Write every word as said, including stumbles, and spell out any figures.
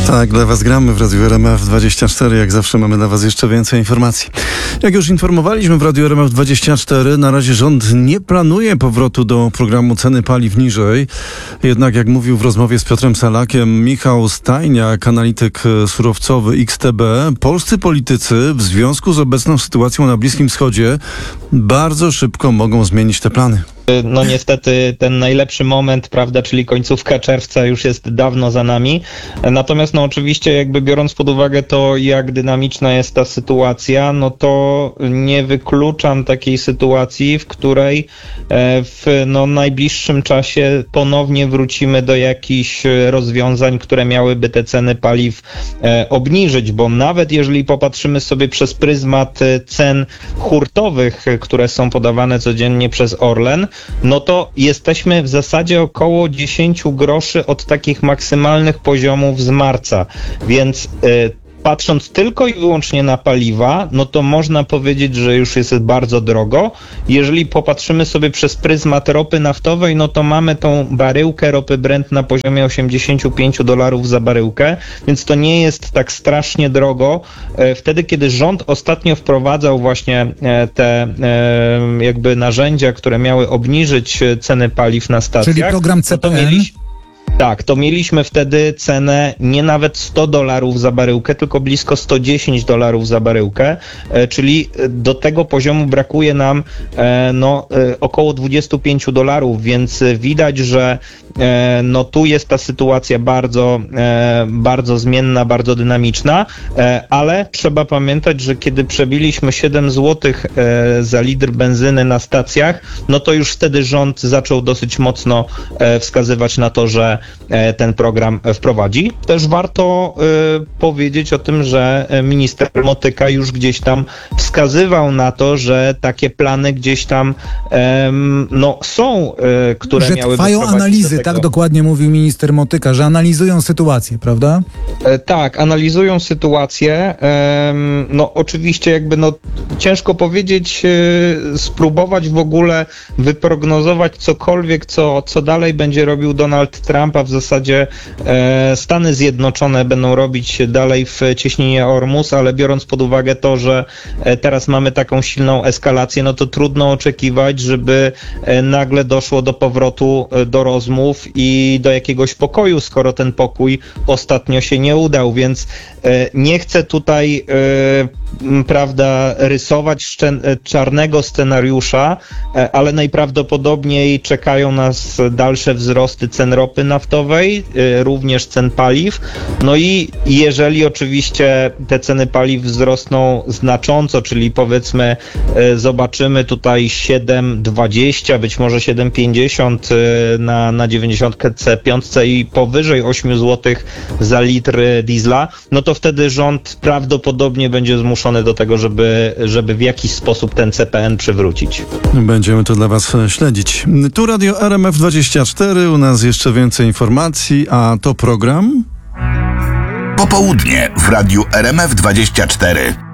Tak, dla Was gramy w Radiu R M F dwadzieścia cztery. Jak zawsze mamy dla Was jeszcze więcej informacji. Jak już informowaliśmy w Radiu R M F dwadzieścia cztery, na razie rząd nie planuje powrotu do programu ceny paliw niżej. Jednak jak mówił w rozmowie z Piotrem Salakiem Michał Stajniak, analityk surowcowy X T B, polscy politycy w związku z obecną sytuacją na Bliskim Wschodzie bardzo szybko mogą zmienić te plany. No niestety ten najlepszy moment, prawda, czyli końcówka czerwca już jest dawno za nami. Natomiast no oczywiście jakby biorąc pod uwagę to, jak dynamiczna jest ta sytuacja, no to nie wykluczam takiej sytuacji, w której w no, najbliższym czasie ponownie wrócimy do jakichś rozwiązań, które miałyby te ceny paliw e, obniżyć, bo nawet jeżeli popatrzymy sobie przez pryzmat cen hurtowych, które są podawane codziennie przez Orlen, no to jesteśmy w zasadzie około dziesięć groszy od takich maksymalnych poziomów z marca, więc y, patrząc tylko i wyłącznie na paliwa, no to można powiedzieć, że już jest bardzo drogo. Jeżeli popatrzymy sobie przez pryzmat ropy naftowej, no to mamy tą baryłkę ropy Brent na poziomie osiemdziesiąt pięć dolarów za baryłkę, więc to nie jest tak strasznie drogo. Wtedy, kiedy rząd ostatnio wprowadzał właśnie te jakby narzędzia, które miały obniżyć ceny paliw na stacjach. Czyli program C P N? Tak, to mieliśmy wtedy cenę nie nawet sto dolarów za baryłkę, tylko blisko sto dziesięć dolarów za baryłkę, e, czyli do tego poziomu brakuje nam e, no, e, około dwadzieścia pięć dolarów, więc widać, że e, no, tu jest ta sytuacja bardzo, e, bardzo zmienna, bardzo dynamiczna, e, ale trzeba pamiętać, że kiedy przebiliśmy siedem złotych e, za litr benzyny na stacjach, no to już wtedy rząd zaczął dosyć mocno e, wskazywać na to, że ten program wprowadzi. Też warto y, powiedzieć o tym, że minister Motyka już gdzieś tam wskazywał na to, że takie plany gdzieś tam em, no, są, y, które że miały trwają analizy, tak dokładnie mówił minister Motyka, że analizują sytuację, prawda? E, tak, analizują sytuację. E, no oczywiście jakby no ciężko powiedzieć, e, spróbować w ogóle wyprognozować cokolwiek, co, co dalej będzie robił Donald Trump, a w zasadzie e, Stany Zjednoczone będą robić dalej w cieśninie Ormus, ale biorąc pod uwagę to, że e, teraz mamy taką silną eskalację, no to trudno oczekiwać, żeby e, nagle doszło do powrotu e, do rozmów i do jakiegoś pokoju, skoro ten pokój ostatnio się nie udał, więc e, nie chcę tutaj e, prawda, rysować szczen- czarnego scenariusza, e, ale najprawdopodobniej czekają nas dalsze wzrosty cen ropy naftowej, e, również cen paliw. No i jeżeli oczywiście te ceny paliw wzrosną znacząco, czyli powiedzmy e, zobaczymy tutaj siedem dwadzieścia, być może siedem pięćdziesiąt e, na, na dziewięćdziesiąt C pięć i powyżej osiem złotych za litr diesla, no to wtedy rząd prawdopodobnie będzie zmuszony do tego, żeby, żeby w jakiś sposób ten C P N przywrócić. Będziemy to dla Was śledzić. Tu Radio R M F dwadzieścia cztery, u nas jeszcze więcej informacji, a to program? Popołudnie w Radiu R M F dwadzieścia cztery.